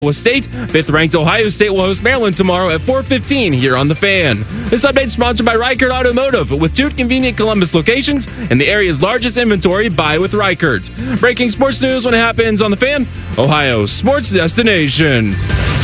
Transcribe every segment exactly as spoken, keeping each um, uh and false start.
State. Fifth-ranked Ohio State will host Maryland tomorrow at four fifteen here on The Fan. This update is sponsored by Reichert Automotive, with two convenient Columbus locations and the area's largest inventory. Buy with Reichert. Breaking sports news when it happens on The Fan, Ohio's sports destination.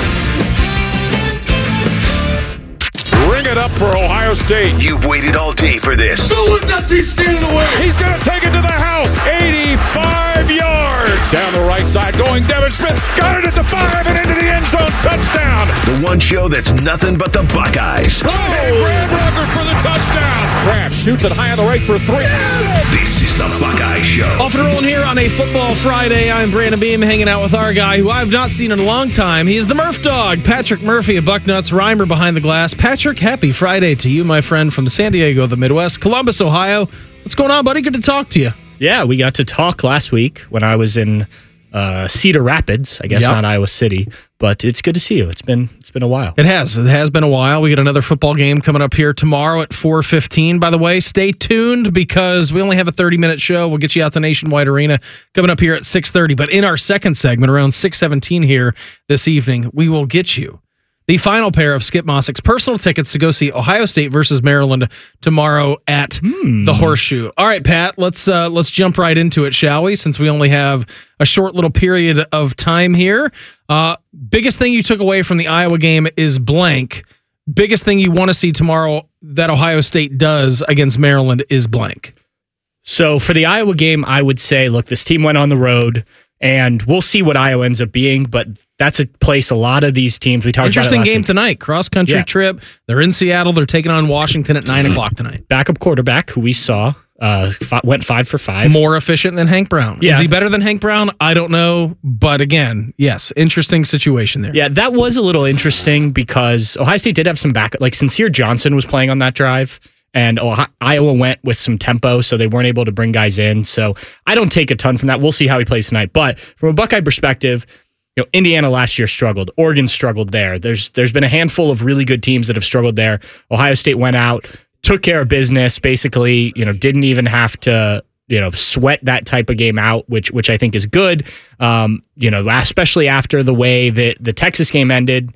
Bring it up for Ohio State. You've waited all day for this. Go with that team standing away. He's going to take it to the house. eighty-five yards. Down the right side going Devin Smith. Got it at the five and into the end zone. Touchdown. The one show that's nothing but the Buckeyes. Oh, Brad Rucker for the touchdown. Kraft shoots it high on the right for three. Yes! This is the Buckeye Show. Off and rolling here on a football Friday. I'm Brandon Beam, hanging out with our guy who I've not seen in a long time. He is the Murph Dog, Patrick Murphy of Bucknuts, rhymer behind the glass. Patrick, happy Friday to you, my friend, from the San Diego, the Midwest, Columbus, Ohio. What's going on, buddy? Good to talk to you. Yeah, we got to talk last week when I was in uh, Cedar Rapids. I guess Yep. not Iowa City, but it's good to see you. It's been it's been a while. It has. It has been a while. We got another football game coming up here tomorrow at four fifteen. By the way, stay tuned because we only have a thirty-minute show. We'll get you out to Nationwide Arena coming up here at six thirty. But in our second segment, around six seventeen here this evening, we will get you the final pair of Skip Mossick's personal tickets to go see Ohio State versus Maryland tomorrow at Hmm. the Horseshoe. All right, Pat, let's uh, let's jump right into it, shall we? Since we only have a short little period of time here. Uh, biggest thing you took away from the Iowa game is blank. Biggest thing you want to see tomorrow that Ohio State does against Maryland is blank. So for the Iowa game, I would say, look, this team went on the road, and we'll see what Iowa ends up being, but that's a place a lot of these teams, we talked Interesting about it last game week. tonight. Cross-country Yeah. trip. They're in Seattle. They're taking on Washington at nine o'clock tonight. Backup quarterback, who we saw, uh, f- went five for five. More efficient than Hank Brown. Yeah. Is he better than Hank Brown? I don't know. But again, yes, interesting situation there. Yeah, that was a little interesting because Ohio State did have some backup. Like Sincere Johnson was playing on that drive, and Ohio- Iowa went with some tempo, so they weren't able to bring guys in. So I don't take a ton from that. We'll see how he plays tonight. But from a Buckeye perspective, you know, Indiana last year struggled. Oregon struggled there. There's there's been a handful of really good teams that have struggled there. Ohio State went out, took care of business, basically, you know, didn't even have to, you know, sweat that type of game out, which which I think is good. Um, you know, especially after the way that the Texas game ended.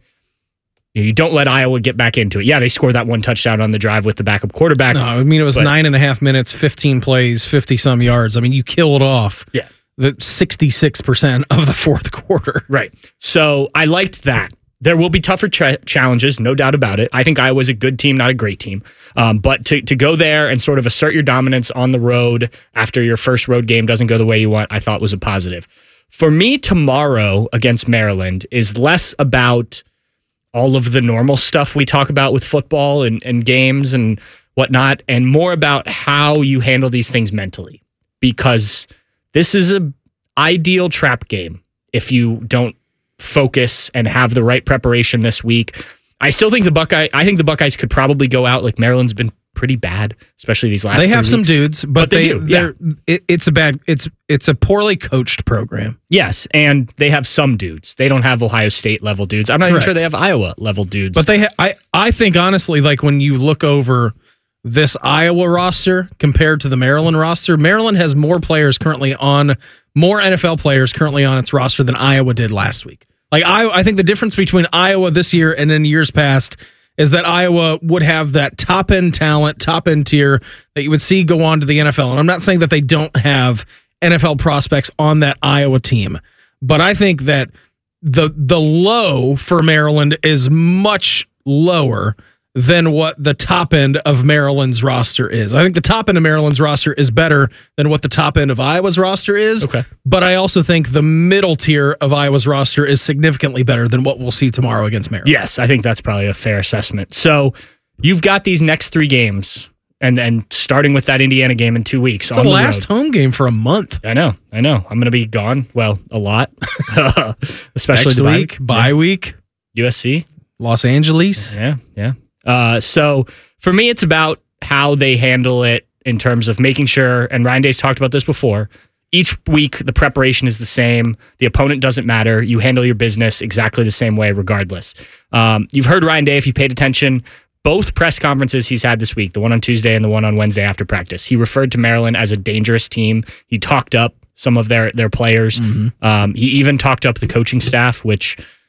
You don't let Iowa get back into it. Yeah, they scored that one touchdown on the drive with the backup quarterback. No, I mean, it was but- nine and a half minutes, fifteen plays, fifty-some yards. I mean, you killed off Yeah. the sixty-six percent of the fourth quarter. Right. So I liked that. There will be tougher tra- challenges, no doubt about it. I think Iowa's a good team, not a great team. Um, but to, to go there and sort of assert your dominance on the road after your first road game doesn't go the way you want, I thought was a positive. For me, tomorrow against Maryland is less about all of the normal stuff we talk about with football and, and games and whatnot, and more about how you handle these things mentally. Because this is a ideal trap game if you don't focus and have the right preparation this week. I still think the Buckeye. I think the Buckeyes could probably go out. Like Maryland's been pretty bad, especially these last. They three have some weeks. dudes, but, But they they, do, yeah. they're it, it's a bad it's it's a poorly coached program. Yes, and they have some dudes. They don't have Ohio State level dudes. I'm not even Correct. sure they have Iowa level dudes. But they ha- I I think honestly, like when you look over this Iowa roster compared to the Maryland roster, Maryland has more players currently on more N F L players currently on its roster than Iowa did last week. Like I I think the difference between Iowa this year and in years past is that Iowa would have that top end talent, top end tier that you would see go on to the N F L. And I'm not saying that they don't have N F L prospects on that Iowa team, but I think that the the low for Maryland is much lower than what the top end of Maryland's roster is. I think the top end of Maryland's roster is better than what the top end of Iowa's roster is. Okay. But I also think the middle tier of Iowa's roster is significantly better than what we'll see tomorrow against Maryland. yes, I think that's probably a fair assessment. So you've got these next three games, and then starting with that Indiana game in two weeks. It's on the the last road. home game for a month. I know, I know. I'm going to be gone. Well, a lot, especially Next the bye- week, bye week, U S C. Los Angeles. Yeah, yeah. Uh, so for me, it's about how they handle it in terms of making sure, and Ryan Day's talked about this before, each week the preparation is the same. The opponent doesn't matter. You handle your business exactly the same way regardless. Um, you've heard Ryan Day, if you paid attention, both press conferences he's had this week, the one on Tuesday and the one on Wednesday after practice, he referred to Maryland as a dangerous team. He talked up some of their, their players. Mm-hmm. Um, he even talked up the coaching staff, which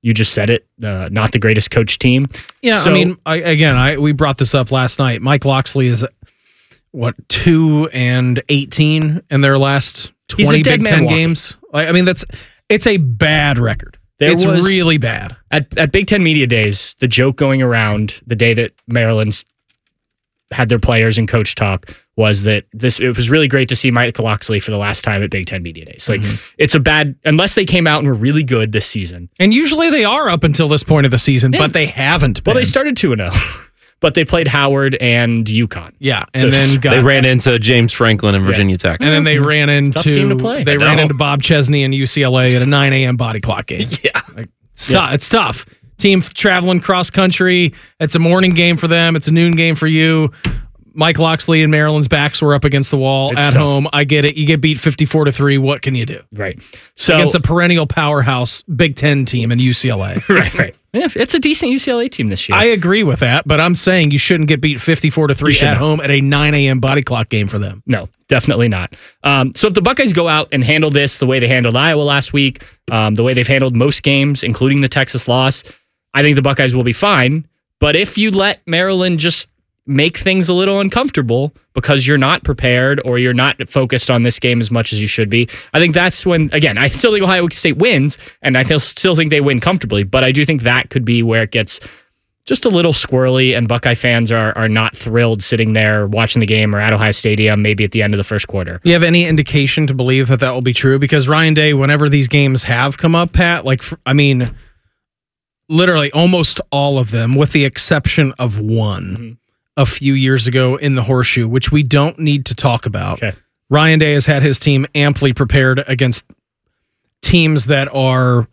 You just said it. Uh, not the greatest coach team. Yeah, So- I mean, I, again, I we brought this up last night. Mike Locksley is what two and eighteen in their last He's a twenty dead Big man Ten walking. games. I, I mean, that's it's a bad record. There it's was- really bad. At, at Big Ten Media Days, the joke going around the day that Maryland's had their players and coach talk was that this it was really great to see Mike Locksley for the last time at Big Ten Media Days. Like it's a bad unless they came out and were really good this season. And usually they are up until this point of the season, Yeah. but they haven't been. Well, they started two and oh, but they played Howard and UConn. yeah, and Just- then got, They ran into James Franklin and Virginia Tech. and then they ran tough into team to play. they I ran know. into Bob Chesney and U C L A at a nine a.m. body clock game. Yeah. It's tough. It's tough. Team traveling cross country. It's a morning game for them. It's a noon game for you. Mike Locksley and Maryland's backs were up against the wall It's at tough. home. I get it. You get beat fifty-four to three. What can you do Right. So against a perennial powerhouse Big Ten team in U C L A? right, right. Yeah, it's a decent U C L A team this year. I agree with that, but I'm saying you shouldn't get beat fifty-four to three You should at not. home at a nine a.m. body clock game for them. No, definitely not. Um, so if the Buckeyes go out and handle this the way they handled Iowa last week, um, the way they've handled most games, including the Texas loss, I think the Buckeyes will be fine. But if you let Maryland just make things a little uncomfortable because you're not prepared or you're not focused on this game as much as you should be, I think that's when, again, I still think Ohio State wins, and I still think they win comfortably, but I do think that could be where it gets just a little squirrely, and Buckeye fans are are not thrilled sitting there watching the game or at Ohio Stadium, maybe at the end of the first quarter. You have any indication to believe that that will be true? Because Ryan Day, whenever these games have come up, Pat, like, f- I mean, literally almost all of them, with the exception of one Mm-hmm. a few years ago in the Horseshoe, which we don't need to talk about. Okay. Ryan Day has had his team amply prepared against teams that are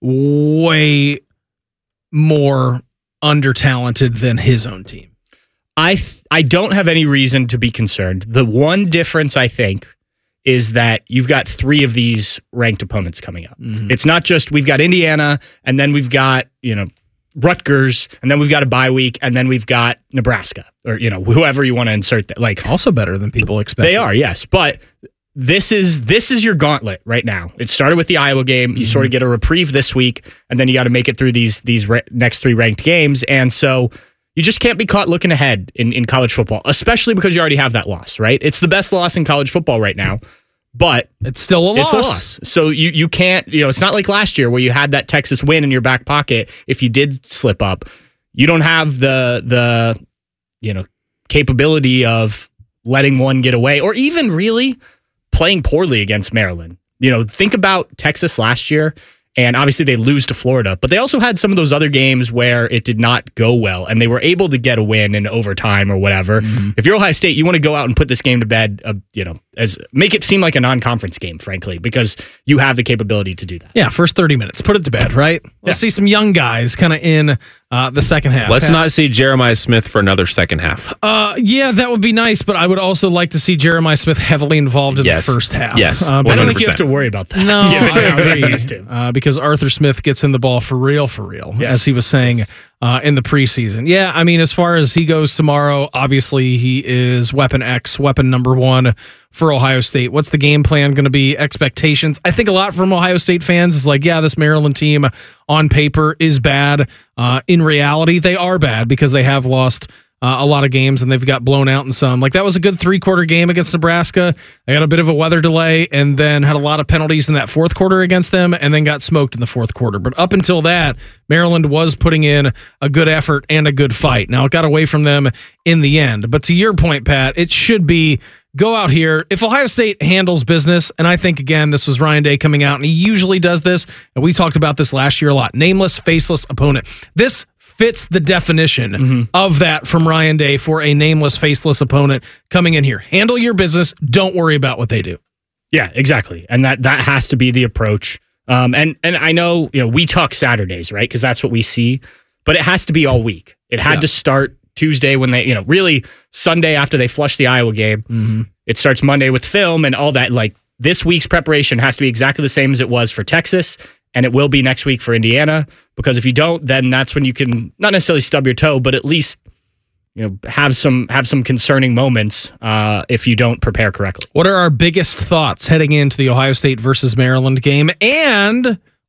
way more under-talented than his own team. I th- I don't have any reason to be concerned. The one difference I think is that you've got three of these ranked opponents coming up. It's not just we've got Indiana and then we've got, you know, Rutgers and then we've got a bye week and then we've got Nebraska or, you know, whoever you want to insert that. Like Also better than people expect. they are, yes, but this is this is your gauntlet right now. It started with the Iowa game. You sort of get a reprieve this week, and then you got to make it through these these re- next three ranked games. And so you just can't be caught looking ahead in, in college football, especially because you already have that loss, right? It's the best loss in college football right now, but It's still a loss. it's a loss. So you you can't, you know, it's not like last year where you had that Texas win in your back pocket if you did slip up. You don't have the the you know capability of letting one get away or even really playing poorly against Maryland. You know, think about Texas last year, and obviously they lose to Florida, but they also had some of those other games where it did not go well, and they were able to get a win in overtime or whatever. If you're Ohio State, you want to go out and put this game to bed, uh, you know, as make it seem like a non-conference game, frankly, because you have the capability to do that. Yeah, first thirty minutes. Put it to bed, right? Let's see some young guys kind of in uh, the second half. Let's Pat? not see Jeremiah Smith for another second half. Uh, yeah, that would be nice, but I would also like to see Jeremiah Smith heavily involved in Yes. the first half. Yes. Uh, I but don't think you have one hundred percent. to worry about that. No, given I how they agree. used to. Uh, because Arthur Smith gets him the ball for real, for real, Yes. as he was saying uh, in the preseason. Yeah, I mean, as far as he goes tomorrow, obviously he is weapon X, weapon number one for Ohio State. What's the game plan going to be? Expectations? I think a lot from Ohio State fans is like, yeah, this Maryland team on paper is bad. Uh, in reality, they are bad because they have lost Uh, a lot of games and they've got blown out in some. Like that was a good three quarter game against Nebraska. They had a bit of a weather delay and then had a lot of penalties in that fourth quarter against them and then got smoked in the fourth quarter. But up until that, Maryland was putting in a good effort and a good fight. Now it got away from them in the end. But to your point, Pat, it should be go out here. If Ohio State handles business, and I think, again, this was Ryan Day coming out, and he usually does this, and we talked about this last year a lot, nameless, faceless opponent. This fits the definition Mm-hmm. of that from Ryan Day for a nameless, faceless opponent coming in here. Handle your business. Don't worry about what they do. Yeah, exactly. And that that has to be the approach. Um, and and I know, you know, we talk Saturdays, right? Because that's what we see. But it has to be all week. It had Yeah. to start Tuesday when they, you know, really Sunday after they flush the Iowa game. Mm-hmm. It starts Monday with film and all that. Like this week's preparation has to be exactly the same as it was for Texas. And it will be next week for Indiana. Because if you don't, then that's when you can not necessarily stub your toe, but at least, you know, have some have some concerning moments uh, if you don't prepare correctly. What are our biggest thoughts heading into the Ohio State versus Maryland game? And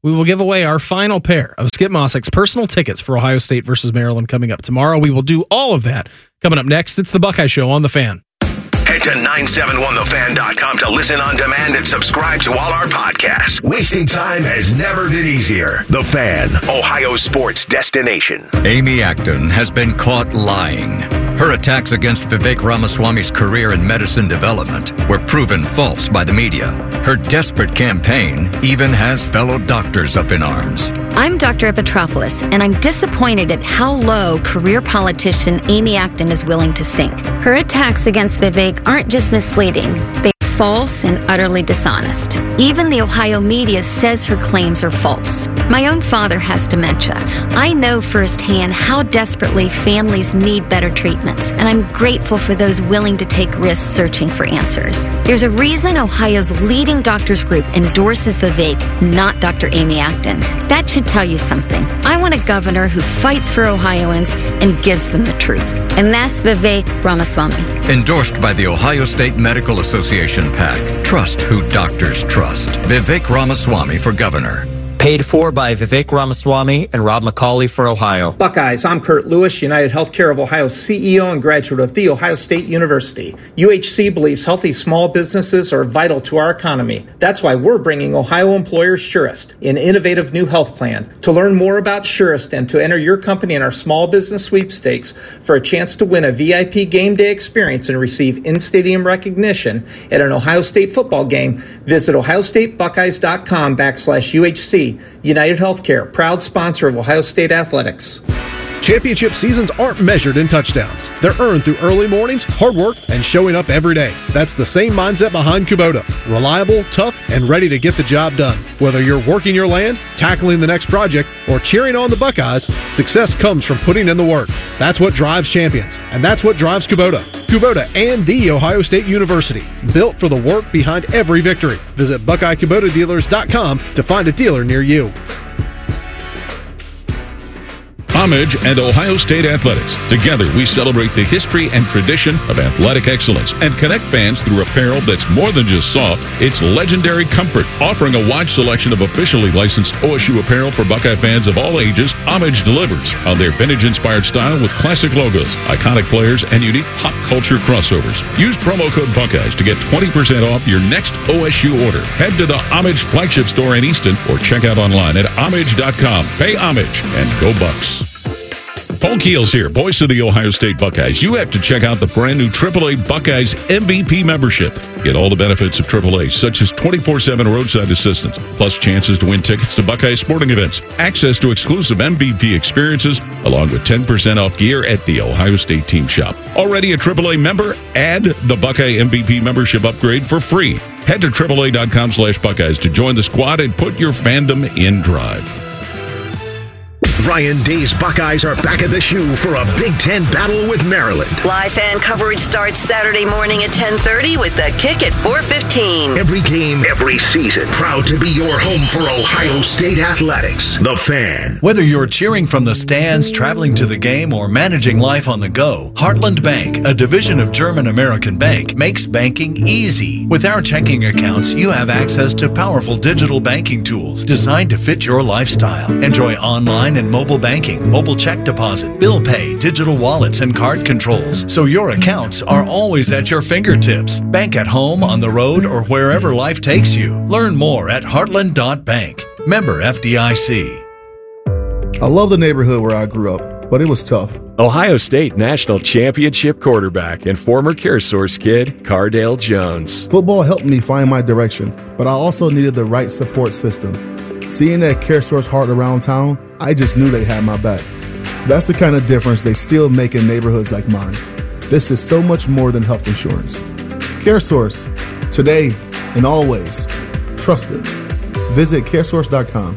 we will give away our final pair of Skip Mossick's personal tickets for Ohio State versus Maryland coming up tomorrow. We will do all of that coming up next. It's the Buckeye Show on The Fan. Head to nine seven one the fan dot com to listen on demand and subscribe to all our podcasts. Wasting time has never been easier. The Fan, Ohio sports destination. Amy Acton has been caught lying. Her attacks against Vivek Ramaswamy's career in medicine development were proven false by the media. Her desperate campaign even has fellow doctors up in arms. I'm Doctor Epitropoulos, and I'm disappointed at how low career politician Amy Acton is willing to sink. Her attacks against Vivek aren't just misleading. They're false and utterly dishonest. Even the Ohio media says her claims are false. My own father has dementia. I know firsthand how desperately families need better treatments, and I'm grateful for those willing to take risks searching for answers. There's a reason Ohio's leading doctors group endorses Vivek, not Doctor Amy Acton. That should tell you something. I want a governor who fights for Ohioans and gives them the truth. And that's Vivek Ramaswamy. Endorsed by the Ohio State Medical Association PAC. Trust who doctors trust. Vivek Ramaswamy for governor. Paid for by Vivek Ramaswamy and Rob McCauley for Ohio. Buckeyes, I'm Kurt Lewis, United Healthcare of Ohio's C E O and graduate of The Ohio State University. U H C believes healthy small businesses are vital to our economy. That's why we're bringing Ohio employers Surest, an innovative new health plan. To learn more about Surest and to enter your company in our small business sweepstakes for a chance to win a V I P game day experience and receive in-stadium recognition at an Ohio State football game, visit ohiostatebuckeyes.com backslash UHC. United Healthcare, proud sponsor of Ohio State Athletics. Championship seasons aren't measured in touchdowns. They're earned through early mornings, hard work, and showing up every day. That's the same mindset behind Kubota. Reliable, tough, and ready to get the job done. Whether you're working your land, tackling the next project, or cheering on the Buckeyes, success comes from putting in the work. That's what drives champions, and that's what drives Kubota. Kubota and The Ohio State University, built for the work behind every victory. Visit Buckeye Kubota Dealers dot com to find a dealer near you. Homage and Ohio State Athletics. Together, we celebrate the history and tradition of athletic excellence and connect fans through apparel that's more than just soft, it's legendary comfort. Offering a wide selection of officially licensed O S U apparel for Buckeye fans of all ages, Homage delivers on their vintage-inspired style with classic logos, iconic players, and unique pop culture crossovers. Use promo code Buckeyes to get twenty percent off your next O S U order. Head to the Homage flagship store in Easton or check out online at homage dot com. Pay homage and go Bucks. Paul Keels here, voice of the Ohio State Buckeyes. You have to check out the brand new triple A Buckeyes M V P membership. Get all the benefits of triple A, such as twenty-four seven roadside assistance, plus chances to win tickets to Buckeye sporting events, access to exclusive M V P experiences, along with ten percent off gear at the Ohio State team shop. Already a triple A member? Add the Buckeye M V P membership upgrade for free. Head to triple A dot com slash Buckeyes to join the squad and put your fandom in drive. Ryan Day's Buckeyes are back at the shoe for a Big Ten battle with Maryland. Live fan coverage starts Saturday morning at ten thirty with the kick at four fifteen. Every game, every season. Proud to be your home for Ohio State Athletics. The Fan. Whether you're cheering from the stands, traveling to the game, or managing life on the go, Heartland Bank, a division of German American Bank, makes banking easy. With our checking accounts, you have access to powerful digital banking tools designed to fit your lifestyle. Enjoy online and mobile banking, mobile check deposit, bill pay, digital wallets, and card controls, so your accounts are always at your fingertips. Bank at home, on the road, or wherever life takes you. Learn more at heartland dot bank. Member F D I C. I love the neighborhood where I grew up, but it was tough. Ohio State National Championship quarterback and former CareSource kid, Cardale Jones. Football helped me find my direction, but I also needed the right support system. Seeing that CareSource heart around town, I just knew they had my back. That's the kind of difference they still make in neighborhoods like mine. This is so much more than health insurance. CareSource, today and always. Trusted. Visit caresource dot com.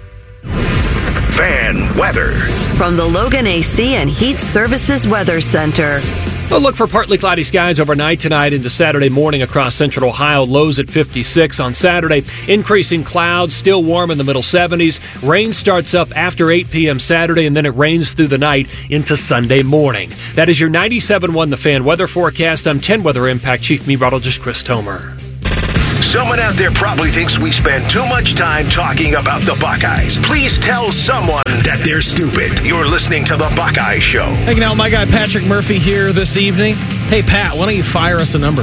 Fan weather. From the Logan A C and Heat Services Weather Center. We'll look for partly cloudy skies overnight tonight into Saturday morning across central Ohio. Lows at fifty-six on Saturday. Increasing clouds, still warm in the middle seventies. Rain starts up after eight p.m. Saturday, and then it rains through the night into Sunday morning. That is your ninety-seven point one The Fan weather forecast. I'm ten Weather Impact Chief Meteorologist Chris Tomer. Someone out there probably thinks we spend too much time talking about the Buckeyes. Please tell someone that they're stupid. You're listening to the Buckeye Show. Hanging out with my guy Patrick Murphy here this evening. Hey, Pat, why don't you fire us a number?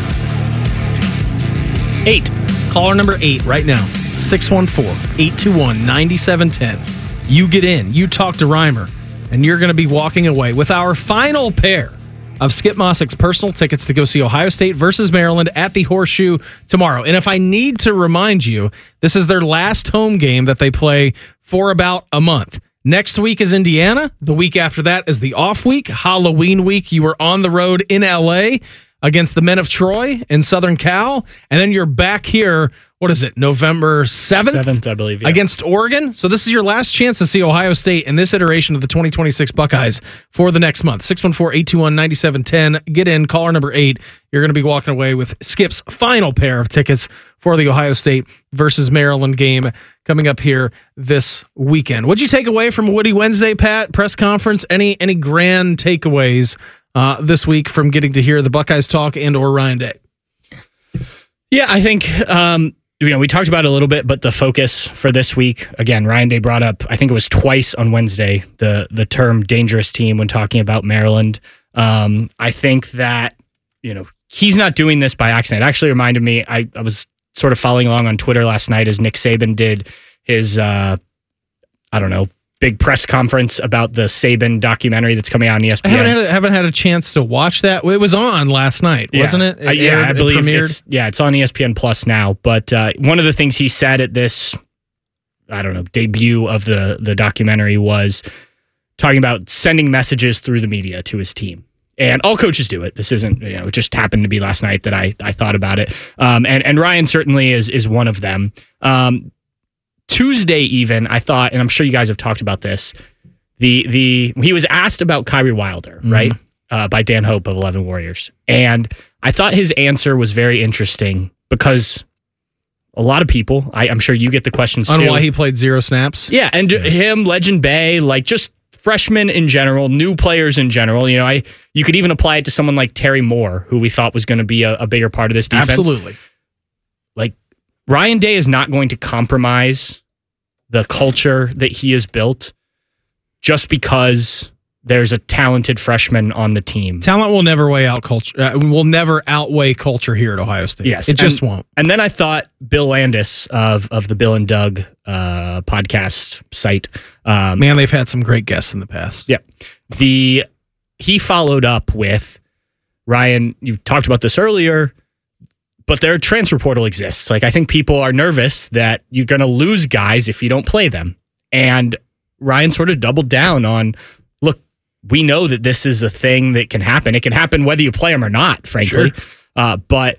Eight. Caller number eight right now. six one four, eight two one, nine seven one zero. You get in. You talk to Reimer. And you're going to be walking away with our final pair of Skip Mossick's personal tickets to go see Ohio State versus Maryland at the Horseshoe tomorrow. And if I need to remind you, this is their last home game that they play for about a month. Next week is Indiana. The week after that is the off week, Halloween week. You are on the road in L A against the Men of Troy in Southern Cal. And then you're back here, what is it, November seventh? seventh, I believe, yeah. Against Oregon. So this is your last chance to see Ohio State in this iteration of the twenty twenty-six Buckeyes for the next month. six one four, eight two one, nine seven one zero. Get in, caller number eight. You're going to be walking away with Skip's final pair of tickets for the Ohio State versus Maryland game coming up here this weekend. What'd you take away from Woody Wednesday, Pat, press conference? Any any grand takeaways uh, this week from getting to hear the Buckeyes talk and or Ryan Day? Yeah, I think... Um, You know, we talked about it a little bit, but the focus for this week, again, Ryan Day brought up, I think it was twice on Wednesday, the the term dangerous team when talking about Maryland. Um, I think that, you know, he's not doing this by accident. It actually reminded me, I, I was sort of following along on Twitter last night as Nick Saban did his, uh, I don't know, big press conference about the Saban documentary that's coming out on E S P N. I haven't had a, haven't had a chance to watch that. It was on last night, wasn't yeah. it? it uh, yeah, aired, I believe it it's yeah, it's on E S P N Plus now. But uh, one of the things he said at this, I don't know, debut of the the documentary was talking about sending messages through the media to his team. And all coaches do it. This isn't, you know, it just happened to be last night that I I thought about it. Um, and and Ryan certainly is is one of them. Um, Tuesday even, I thought, and I'm sure you guys have talked about this. The the he was asked about Kyrie Wilder, mm-hmm. right, uh, by Dan Hope of eleven Warriors, and I thought his answer was very interesting because a lot of people, I, I'm sure you get the questions on too, why he played zero snaps. Yeah, and yeah. him, Legend Bay, like just freshmen in general, new players in general. You know, I you could even apply it to someone like Terry Moore, who we thought was going to be a, a bigger part of this defense. Absolutely, like Ryan Day is not going to compromise the culture that he has built just because there's a talented freshman on the team. Talent will never weigh out culture. Uh, will never outweigh culture here at Ohio State. Yes, it just and, won't. And then I thought Bill Landis of of the Bill and Doug uh, podcast site. Um, Man, they've had some great guests in the past. Yeah, the he followed up with Ryan. You talked about this earlier, but their transfer portal exists. Like I think people are nervous that you're going to lose guys if you don't play them, and Ryan sort of doubled down on, look, we know that this is a thing that can happen. It can happen whether you play them or not, frankly. Sure. Uh, but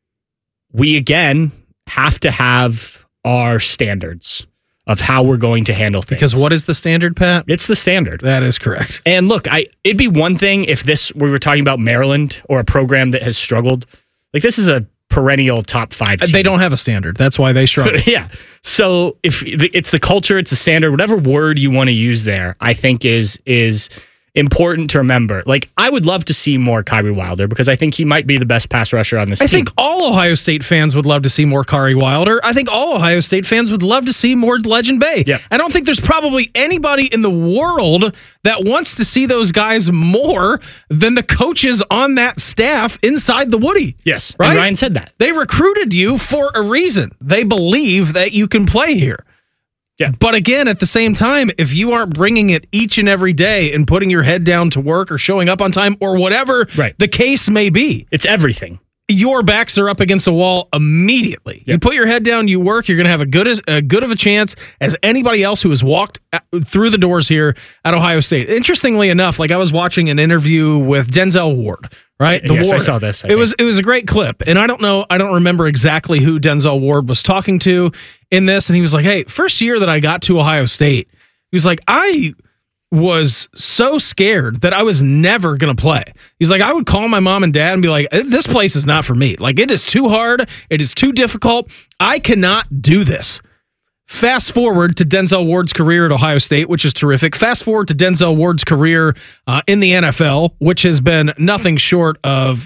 we, again, have to have our standards of how we're going to handle things. Because what is the standard, Pat? It's the standard. That is correct. And look, I it'd be one thing if this, we were talking about Maryland or a program that has struggled. Like this is a perennial top five team. They don't have a standard. That's why they struggle. Yeah. So if it's the culture, it's the standard, whatever word you want to use there, I think is is important to remember. Like, I would love to see more Kyrie Wilder because I think he might be the best pass rusher on this I team. I think all Ohio State fans would love to see more Kyrie Wilder. I think all Ohio State fans would love to see more Legend Bay. Yeah. I don't think there's probably anybody in the world that wants to see those guys more than the coaches on that staff inside the Woody. Yes. Right? And Ryan said that. They recruited you for a reason. They believe that you can play here. Yeah. But again, at the same time, if you aren't bringing it each and every day and putting your head down to work or showing up on time or whatever right. the case may be, it's everything. Your backs are up against a wall immediately. Yep. You put your head down, you work, you're going to have a good as a good of a chance as anybody else who has walked through the doors here at Ohio State. Interestingly enough, like I was watching an interview with Denzel Ward, right? The yes, Ward. I saw this. I it think. was it was a great clip, and I don't know, I don't remember exactly who Denzel Ward was talking to in this, and he was like, "Hey, first year that I got to Ohio State, he was like, I was so scared that I was never going to play." He's like, I would call my mom and dad and be like, this place is not for me. Like, it is too hard. It is too difficult. I cannot do this. Fast forward to Denzel Ward's career at Ohio State, which is terrific. Fast forward to Denzel Ward's career uh, in the N F L, which has been nothing short of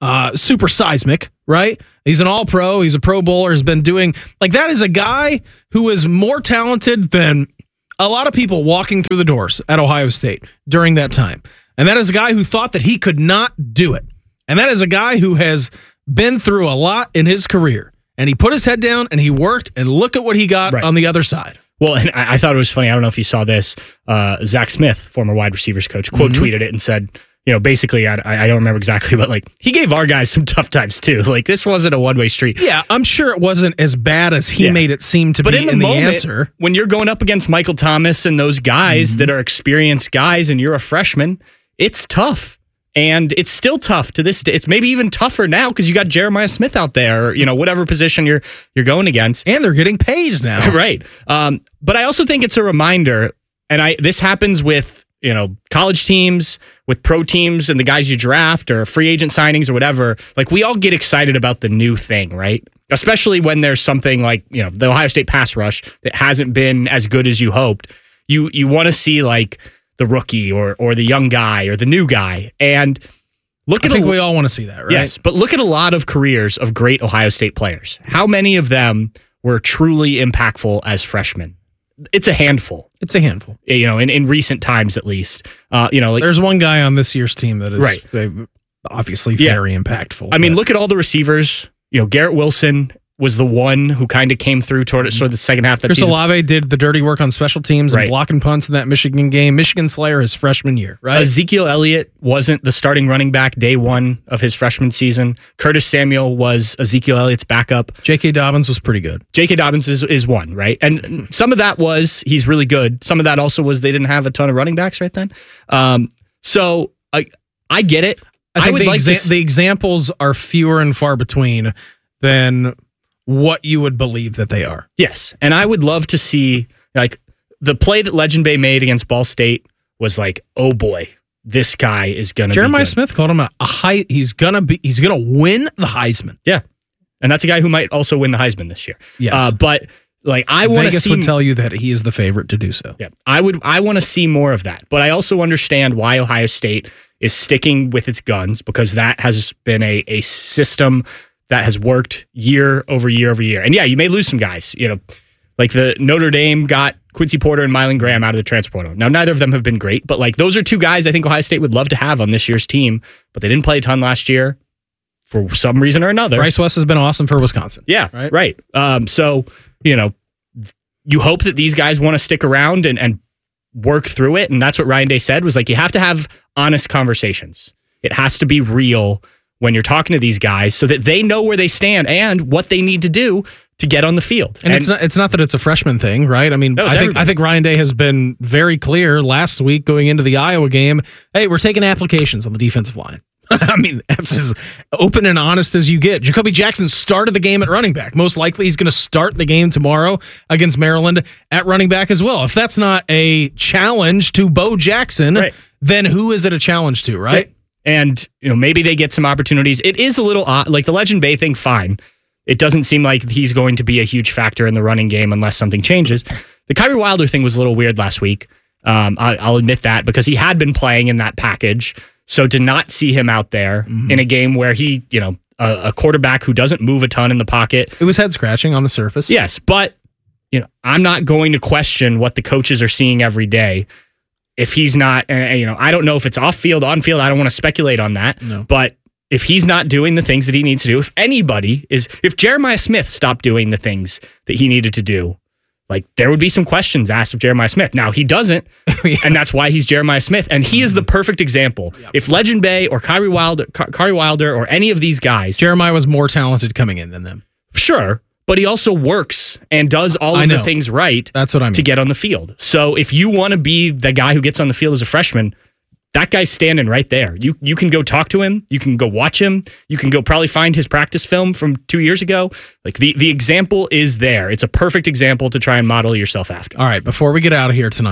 uh, super seismic, right? He's an all-pro. He's a Pro Bowler. Has been doing like that. Is a guy who is more talented than a lot of people walking through the doors at Ohio State during that time. And that is a guy who thought that he could not do it. And that is a guy who has been through a lot in his career. And he put his head down and he worked, and look at what he got right on the other side. Well, and I, I thought it was funny. I don't know if you saw this. Uh, Zach Smith, former wide receivers coach, quote mm-hmm. tweeted it and said, you know, basically, I, I don't remember exactly, but like he gave our guys some tough times too. Like this wasn't a one-way street. Yeah, I'm sure it wasn't as bad as he yeah. made it seem to but be in the, in the moment, answer. When you're going up against Michael Thomas and those guys mm-hmm. that are experienced guys and you're a freshman, it's tough. And it's still tough to this day. It's maybe even tougher now because you got Jeremiah Smith out there, or, you know, whatever position you're you're going against. And they're getting paid now. Right. Um, but I also think it's a reminder, and I this happens with, you know, college teams, with pro teams and the guys you draft or free agent signings or whatever. Like, we all get excited about the new thing, right? Especially when there's something like, you know, the Ohio State pass rush that hasn't been as good as you hoped. You you want to see, like, the rookie or or the young guy or the new guy. And look I at think a, we all want to see that, right? Yes, but look at a lot of careers of great Ohio State players. How many of them were truly impactful as freshmen? It's a handful. It's a handful. You know, in, in recent times at least. Uh, you know, like, there's one guy on this year's team that is right. obviously yeah. very impactful. I mean, look at all the receivers. You know, Garrett Wilson was the one who kind of came through toward, toward the second half of that Chris season. Olave did the dirty work on special teams right. and blocking punts in that Michigan game. Michigan Slayer his freshman year, right? Ezekiel Elliott wasn't the starting running back day one of his freshman season. Curtis Samuel was Ezekiel Elliott's backup. J K. Dobbins was pretty good. J K. Dobbins is, is one, right? And some of that was he's really good. Some of that also was they didn't have a ton of running backs right then. Um, so I I get it. I, think I would the like exa- to... the examples are fewer and far between than what you would believe that they are. Yes. And I would love to see, like, the play that Legend Bay made against Ball State was like, oh boy, this guy is going to be Jeremiah good. Smith called him a, a high, he's going to be, he's going to win the Heisman. Yeah. And that's a guy who might also win the Heisman this year. Yes. Uh, but like, I want to Vegas see. would tell you that he is the favorite to do so. Yeah. I would, I want to see more of that. But I also understand why Ohio State is sticking with its guns, because that has been a, a system that has worked year over year over year. And yeah, you may lose some guys, you know, like the Notre Dame got Quincy Porter and Mylan Graham out of the transfer portal. Now, neither of them have been great, but like those are two guys I think Ohio State would love to have on this year's team, but they didn't play a ton last year for some reason or another. Bryce West has been awesome for Wisconsin. Yeah, right. Right. Um, so, you know, you hope that these guys want to stick around and, and work through it. And that's what Ryan Day said, was like, you have to have honest conversations. It has to be real when you're talking to these guys so that they know where they stand and what they need to do to get on the field. And, and it's not it's not that it's a freshman thing, right? I mean, no, I think everything. I think Ryan Day has been very clear last week going into the Iowa game. Hey, we're taking applications on the defensive line. I mean, that's as open and honest as you get. Jacoby Jackson started the game at running back. Most likely he's going to start the game tomorrow against Maryland at running back as well. If that's not a challenge to Bo Jackson, right. then who is it a challenge to, right? right. And, you know, maybe they get some opportunities. It is a little odd. Like the Legend Bay thing, fine. It doesn't seem like he's going to be a huge factor in the running game unless something changes. The Kyrie Wilder thing was a little weird last week. Um, I, I'll admit that, because he had been playing in that package. So to not see him out there mm-hmm. in a game where he, you know, a, a quarterback who doesn't move a ton in the pocket. It was head scratching on the surface. Yes, but, you know, I'm not going to question what the coaches are seeing every day. If he's not, uh, you know, I don't know if it's off field, on field. I don't want to speculate on that. No. But if he's not doing the things that he needs to do, if anybody is, if Jeremiah Smith stopped doing the things that he needed to do, like there would be some questions asked of Jeremiah Smith. Now he doesn't, yeah. and that's why he's Jeremiah Smith. And he is the perfect example. Yep. If Legend Bay or Kyrie Wilder, Kyrie Wilder or any of these guys, Jeremiah was more talented coming in than them. Sure. But he also works and does all of the things right That's what I mean. to get on the field. So if you want to be the guy who gets on the field as a freshman, that guy's standing right there. You you can go talk to him. You can go watch him. You can go probably find his practice film from two years ago. Like the, the example is there. It's a perfect example to try and model yourself after. All right, before we get out of here tonight,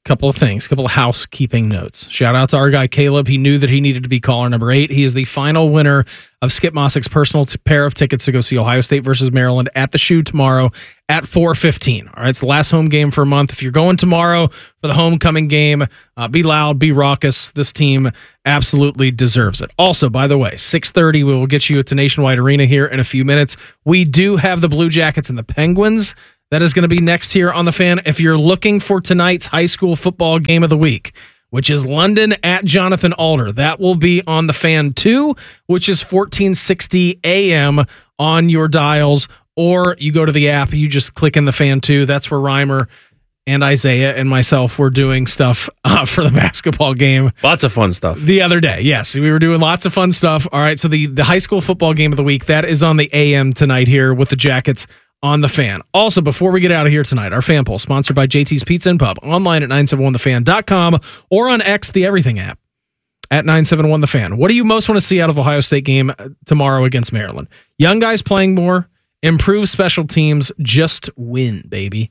Couple of things, couple of housekeeping notes. Shout out to our guy Caleb. He knew that he needed to be caller number eight. He is the final winner of Skip Mossick's personal t- pair of tickets to go see Ohio State versus Maryland at the Shoe tomorrow at four fifteen. All right, it's the last home game for a month. If you're going tomorrow for the homecoming game, uh, be loud, be raucous. This team absolutely deserves it. Also, by the way, six thirty, we will get you to Nationwide Arena here in a few minutes. We do have the Blue Jackets and the Penguins. That is going to be next here on The Fan. If you're looking for tonight's high school football game of the week, which is London at Jonathan Alder, that will be on The Fan two, which is fourteen sixty a.m. on your dials, or you go to the app, you just click in The Fan two. That's where Reimer and Isaiah and myself were doing stuff uh, for the basketball game. Lots of fun stuff. The other day, yes. We were doing lots of fun stuff. All right, so the, the high school football game of the week, that is on the A M tonight here with the Jackets on The Fan. Also, before we get out of here tonight, our fan poll sponsored by J T's Pizza and Pub, online at nine seven one the fan dot com or on X, the Everything app, at nine seven one the fan. What do you most want to see out of Ohio State game tomorrow against Maryland? Young guys playing more, improve special teams, just win, baby.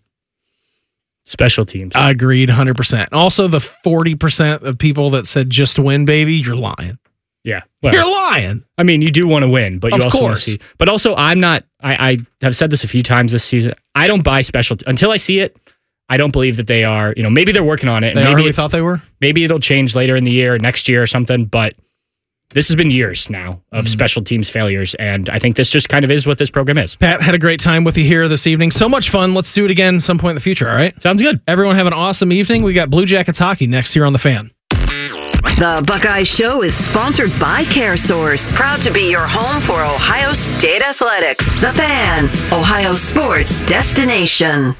Special teams. Agreed, one hundred percent. Also, the forty percent of people that said just win, baby, you're lying. Yeah. Well, you're lying. I mean, you do want to win, but you Of also want to course. see. But also, I'm not, I, I have said this a few times this season. I don't buy special, t- until I see it, I don't believe that they are, you know, maybe they're working on it. And They are maybe who we thought they were? Maybe it'll change later in the year, next year or something, but this has been years now of Mm. special teams failures, and I think this just kind of is what this program is. Pat, had a great time with you here this evening. So much fun. Let's do it again some point in the future, all right? Sounds good. Everyone have an awesome evening. We got Blue Jackets hockey next here on The Fan. The Buckeye Show is sponsored by CareSource, proud to be your home for Ohio State Athletics. The Fan, Ohio sports destination.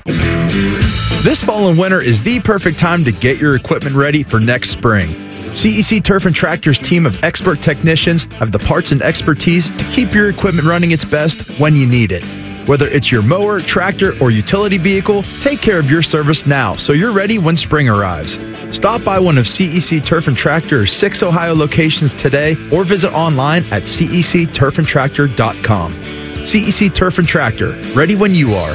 This fall and winter is the perfect time to get your equipment ready for next spring. C E C Turf and Tractor's team of expert technicians have the parts and expertise to keep your equipment running its best when you need it. Whether it's your mower, tractor, or utility vehicle, take care of your service now so you're ready when spring arrives. Stop by one of C E C Turf and Tractor's six Ohio locations today or visit online at C E C turf and tractor dot com. C E C Turf and Tractor, ready when you are.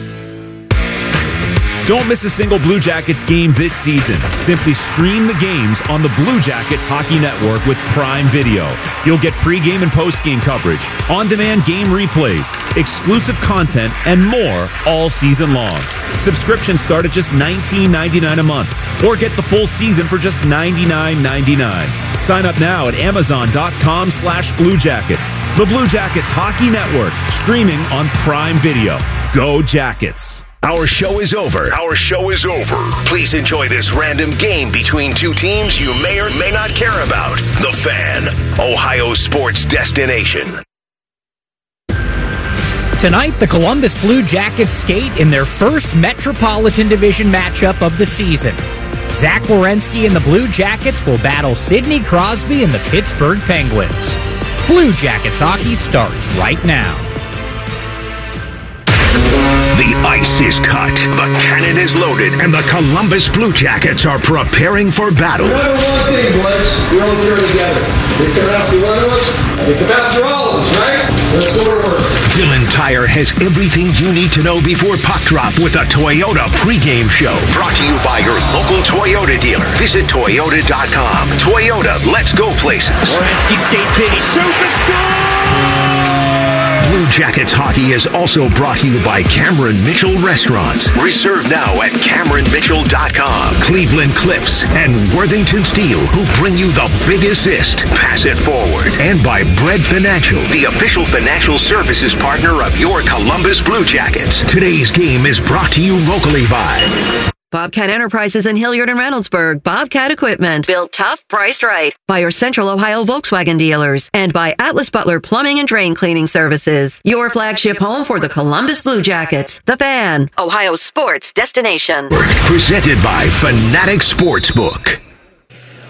Don't miss a single Blue Jackets game this season. Simply stream the games on the Blue Jackets Hockey Network with Prime Video. You'll get pregame and postgame coverage, on-demand game replays, exclusive content, and more all season long. Subscriptions start at just nineteen ninety-nine a month, or get the full season for just ninety-nine ninety-nine. Sign up now at amazon.com slash Blue Jackets. The Blue Jackets Hockey Network, streaming on Prime Video. Go Jackets! Our show is over. Our show is over. Please enjoy this random game between two teams you may or may not care about. The Fan, Ohio sports destination. Tonight, the Columbus Blue Jackets skate in their first Metropolitan Division matchup of the season. Zach Werenski and the Blue Jackets will battle Sidney Crosby and the Pittsburgh Penguins. Blue Jackets hockey starts right now. The ice is cut, the cannon is loaded, and the Columbus Blue Jackets are preparing for battle. Remember one thing, boys. We all care together. They come after one of us, they come after all of us, right? Let's go to work. Dylan Tire has everything you need to know before puck drop with a Toyota pregame show. Brought to you by your local Toyota dealer. Visit Toyota dot com. Toyota, let's go places. Werenski skates in, he shoots and scores! Blue Jackets hockey is also brought to you by Cameron Mitchell Restaurants. Reserve now at Cameron Mitchell dot com. Cleveland Cliffs and Worthington Steel, who bring you the big assist. Pass it forward. And by Bread Financial, the official financial services partner of your Columbus Blue Jackets. Today's game is brought to you locally by Bobcat Enterprises in Hilliard and Reynoldsburg. Bobcat Equipment. Built tough, priced right. By your Central Ohio Volkswagen dealers. And by Atlas Butler Plumbing and Drain Cleaning Services. Your flagship home for the Columbus Blue Jackets. The Fan, Ohio sports destination. Presented by Fanatic Sportsbook.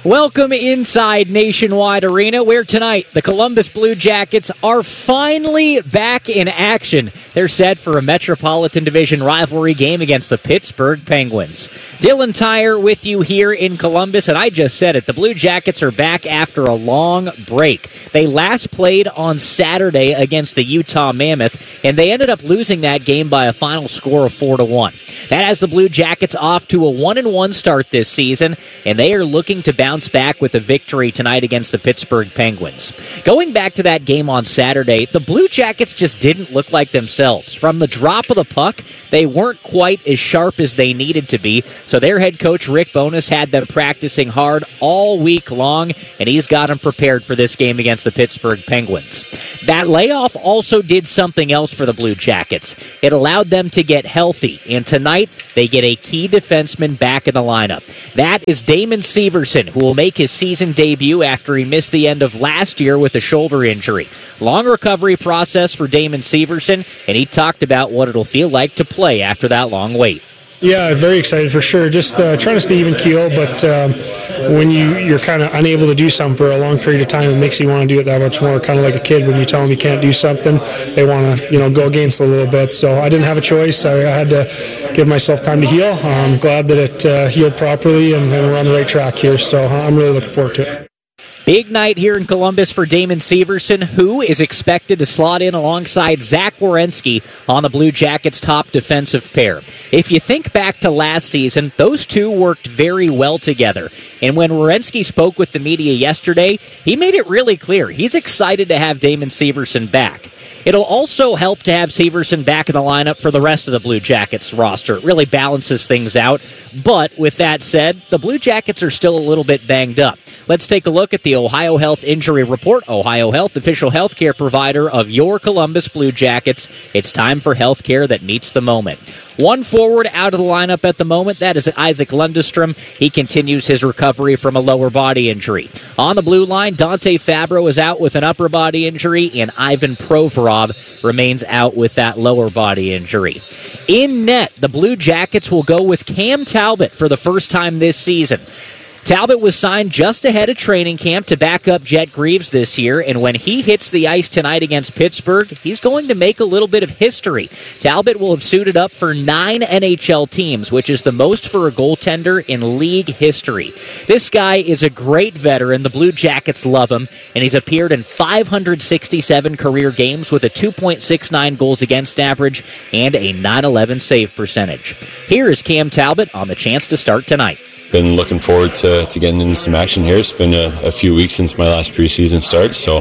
Welcome inside Nationwide Arena, where tonight the Columbus Blue Jackets are finally back in action. They're set for a Metropolitan Division rivalry game against the Pittsburgh Penguins. Dylan Tyre with you here in Columbus, and I just said it. The Blue Jackets are back after a long break. They last played on Saturday against the Utah Mammoth, and they ended up losing that game by a final score of four to one. That has the Blue Jackets off to a one and one start this season, and they are looking to bounce back with a victory tonight against the Pittsburgh Penguins. Going back to that game on Saturday, the Blue Jackets just didn't look like themselves. From the drop of the puck, they weren't quite as sharp as they needed to be, so their head coach Rick Bowness had them practicing hard all week long, and he's got them prepared for this game against the Pittsburgh Penguins. That layoff also did something else for the Blue Jackets. It allowed them to get healthy, and tonight they get a key defenseman back in the lineup. That is Damon Severson, who will make his season debut after he missed the end of last year with a shoulder injury. Long recovery process for Damon Severson, and he talked about what it'll feel like to play after that long wait. Yeah, very excited for sure. Just uh, trying to stay even keel, but um, when you, you're kind of unable to do something for a long period of time, it makes you want to do it that much more. Kind of like a kid when you tell them you can't do something, they want to you know go against it a little bit. So I didn't have a choice. I, I had to give myself time to heal. I'm glad that it uh, healed properly, and, and we're on the right track here. So I'm really looking forward to it. Big night here in Columbus for Damon Severson, who is expected to slot in alongside Zach Werenski on the Blue Jackets' top defensive pair. If you think back to last season, those two worked very well together. And when Werenski spoke with the media yesterday, he made it really clear he's excited to have Damon Severson back. It'll also help to have Severson back in the lineup for the rest of the Blue Jackets roster. It really balances things out. But with that said, the Blue Jackets are still a little bit banged up. Let's take a look at the Ohio Health Injury Report. Ohio Health, official healthcare provider of your Columbus Blue Jackets. It's time for healthcare that meets the moment. One forward out of the lineup at the moment, that is Isaac Lundestrom. He continues his recovery from a lower body injury. On the blue line, Dante Fabro is out with an upper body injury, and Ivan Provorov remains out with that lower body injury. In net, the Blue Jackets will go with Cam Talbot for the first time this season. Talbot was signed just ahead of training camp to back up Jet Greaves this year, and when he hits the ice tonight against Pittsburgh, he's going to make a little bit of history. Talbot will have suited up for nine N H L teams, which is the most for a goaltender in league history. This guy is a great veteran. The Blue Jackets love him, and he's appeared in five hundred sixty-seven career games with a two point six nine goals against average and a nine eleven save percentage. Here is Cam Talbot on the chance to start tonight. Been looking forward to, to getting into some action here. It's been a, a few weeks since my last preseason start, so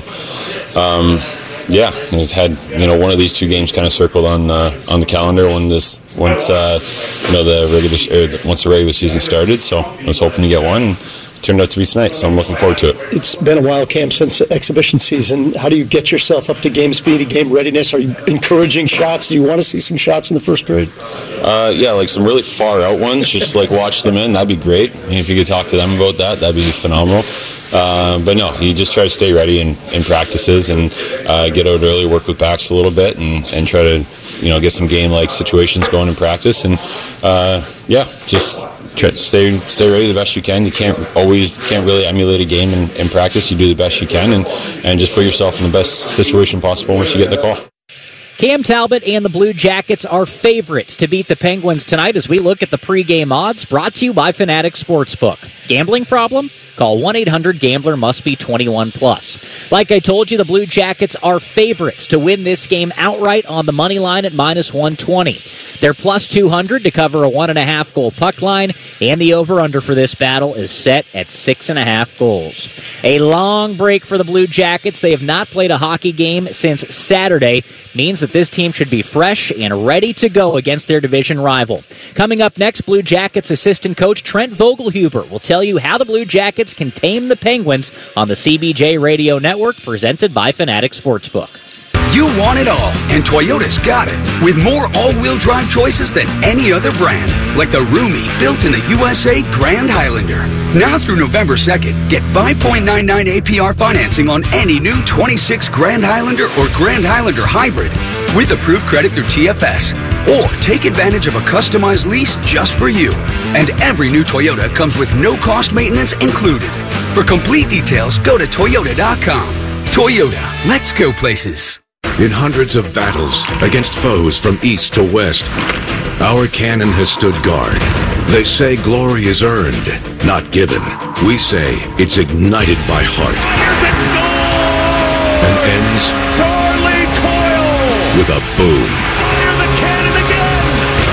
um, yeah, I've had you know one of these two games kind of circled on uh, on the calendar when this once uh, you know the regular or once the regular season started. So I was hoping to get one. And it turned out to be tonight, so I'm looking forward to it. It's been a while, Cam, since the exhibition season. How do you get yourself up to game speed and game readiness? Are you encouraging shots? Do you want to see some shots in the first period? Uh, yeah, like some really far out ones, just like watch them in. That'd be great. And if you could talk to them about that, that'd be phenomenal. Uh, but no, you just try to stay ready in, in practices and uh, get out early, work with backs a little bit, and, and try to you know get some game-like situations going in practice. And uh, yeah, just try to stay stay ready the best you can. You can't always can't really emulate a game in, in practice. You do the best you can, and and just put yourself in the best situation possible once you get the call. Cam Talbot and the Blue Jackets are favorites to beat the Penguins tonight as we look at the pregame odds, brought to you by Fanatic Sportsbook. Gambling problem? Call one eight hundred gambler must be twenty-one plus. Like I told you, the Blue Jackets are favorites to win this game outright on the money line at minus one twenty. They're plus two hundred to cover a one and a half goal puck line, and the over-under for this battle is set at six and a half goals. A long break for the Blue Jackets. They have not played a hockey game since Saturday. Means that this team should be fresh and ready to go against their division rival. Coming up next, Blue Jackets assistant coach Trent Vogelhuber will tell you how the Blue Jackets can tame the Penguins on the C B J Radio Network, presented by Fanatic Sportsbook. You want it all, and Toyota's got it. With more all-wheel drive choices than any other brand, like the roomy, built-in the U S A Grand Highlander. Now through November second, get five point nine nine A P R financing on any new twenty-six Grand Highlander or Grand Highlander Hybrid with approved credit through T F S. Or take advantage of a customized lease just for you. And every new Toyota comes with no-cost maintenance included. For complete details, go to Toyota dot com. Toyota, let's go places. In hundreds of battles against foes from east to west, our cannon has stood guard. They say glory is earned, not given. We say it's ignited by heart. And ends Charlie Coyle with a boom. Fire the cannon again!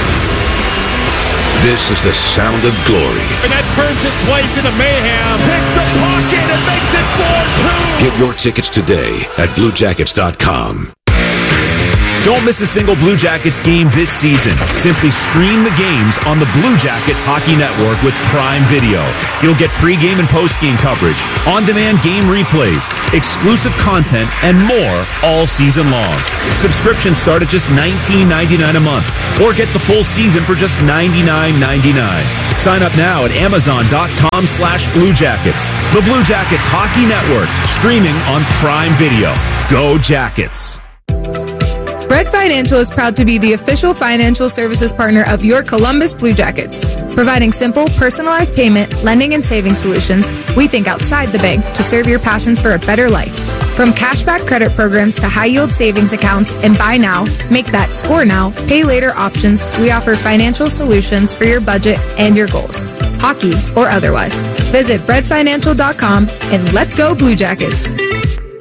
This is the sound of glory. And that turns this place into mayhem. Picks the pocket and makes it four two. Get your tickets today at blue jackets dot com. Don't miss a single Blue Jackets game this season. Simply stream the games on the Blue Jackets Hockey Network with Prime Video. You'll get pregame and postgame coverage, on-demand game replays, exclusive content, and more all season long. Subscriptions start at just nineteen ninety-nine a month, or get the full season for just ninety-nine ninety-nine. Sign up now at amazon.com slash Blue Jackets. The Blue Jackets Hockey Network, streaming on Prime Video. Go Jackets! Bread Financial is proud to be the official financial services partner of your Columbus Blue Jackets. Providing simple, personalized payment, lending, and saving solutions, we think outside the bank to serve your passions for a better life. From cashback credit programs to high-yield savings accounts and buy now, make that score now, pay later options, we offer financial solutions for your budget and your goals, hockey or otherwise. Visit bread financial dot com and let's go Blue Jackets.